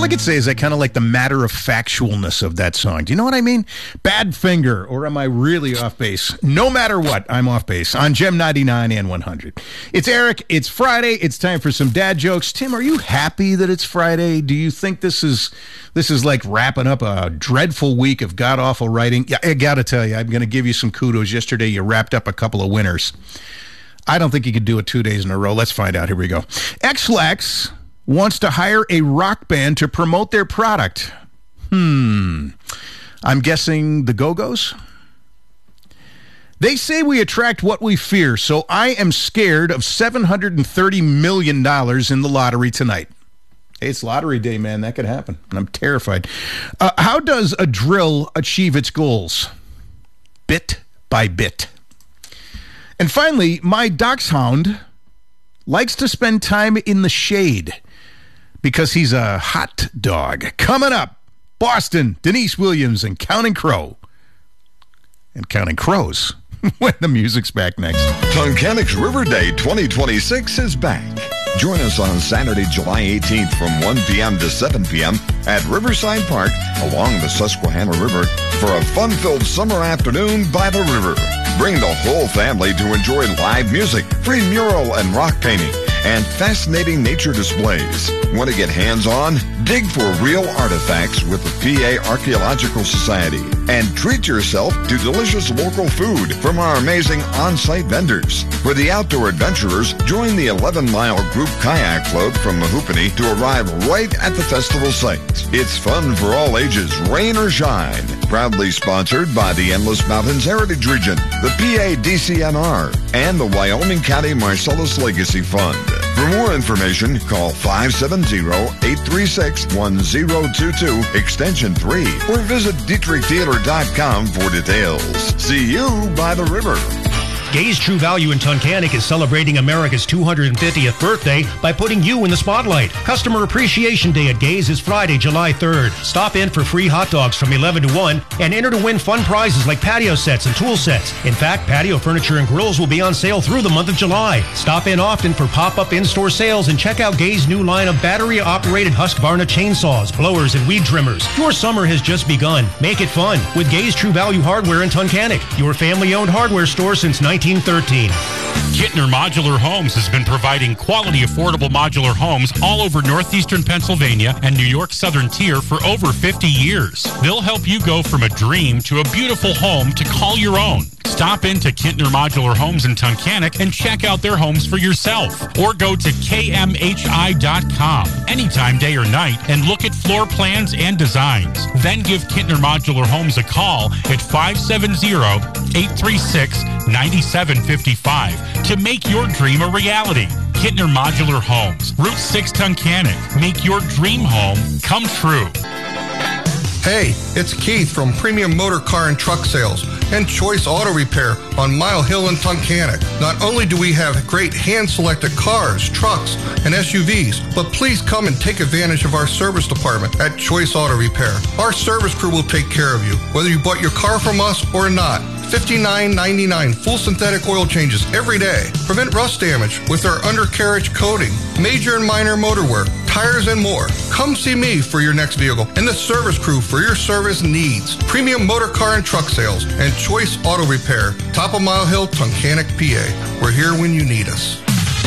I could say is I kind of like the matter of factualness of that song. Do you know what I mean? Bad finger, or am I really off base? No matter what, I'm off base on Gem 99 and 100. It's Eric. It's Friday. It's time for some dad jokes. Tim, are you happy that it's Friday? Do you think this is like wrapping up a dreadful week of god-awful writing? Yeah, I got to tell you, I'm going to give you some kudos. Yesterday, you wrapped up a couple of winners. I don't think you could do it 2 days in a row. Let's find out. Here we go. X-Lax wants to hire a rock band to promote their product. I'm guessing the Go-Go's? They say we attract what we fear, so I am scared of $730 million in the lottery tonight. Hey, it's lottery day, man. That could happen. I'm terrified. How does a drill achieve its goals? Bit by bit. And finally, my dachshund likes to spend time in the shade because he's a hot dog. Coming up, Boston, Denise Williams, and Counting Crow. And Counting Crows when the music's back next. Tunkanic's River Day 2026 is back. Join us on Saturday, July 18th from 1 p.m. to 7 p.m. at Riverside Park along the Susquehanna River for a fun-filled summer afternoon by the river. Bring the whole family to enjoy live music, free mural and rock painting, and fascinating nature displays. Want to get hands-on? Dig for real artifacts with the PA Archaeological Society. And treat yourself to delicious local food from our amazing on-site vendors. For the outdoor adventurers, join the 11-mile group kayak float from Mahoopany to arrive right at the festival site. It's fun for all ages, rain or shine. Proudly sponsored by the Endless Mountains Heritage Region, the PA DCNR, and the Wyoming County Marcellus Legacy Fund. For more information, call 570-836-1022, extension 3, or visit DietrichTheater.com for details. See you by the river. Gaze True Value in Tunkhannock is celebrating America's 250th birthday by putting you in the spotlight. Customer Appreciation Day at Gaze is Friday, July 3rd. Stop in for free hot dogs from 11 to 1 and enter to win fun prizes like patio sets and tool sets. In fact, patio furniture and grills will be on sale through the month of July. Stop in often for pop-up in-store sales and check out Gaze's new line of battery-operated Husqvarna chainsaws, blowers, and weed trimmers. Your summer has just begun. Make it fun with Gaze True Value Hardware in Tunkhannock, your family-owned hardware store since 1913. Kittner Modular Homes has been providing quality, affordable modular homes all over northeastern Pennsylvania and New York's southern tier for over 50 years. They'll help you go from a dream to a beautiful home to call your own. Stop into Kittner Modular Homes in Tunkhannock and check out their homes for yourself. Or go to KMHI.com anytime, day or night, and look at floor plans and designs. Then give Kittner Modular Homes a call at 570-836-9755 to make your dream a reality. Kittner Modular Homes, Route 6 Tunkhannock. Make your dream home come true. Hey, it's Keith from Premium Motor Car and Truck Sales and Choice Auto Repair on Mile Hill in Tunkhannock. Not only do we have great hand-selected cars, trucks, and SUVs, but please come and take advantage of our service department at Choice Auto Repair. Our service crew will take care of you, whether you bought your car from us or not. $59.99 full synthetic oil changes every day. Prevent rust damage with our undercarriage coating, major and minor motor work, tires, and more. Come see me for your next vehicle and the service crew for your service needs. Premium Motor Car and Truck Sales and Choice Auto Repair, top of Mile Hill, Tunkhannock, PA. We're here when you need us.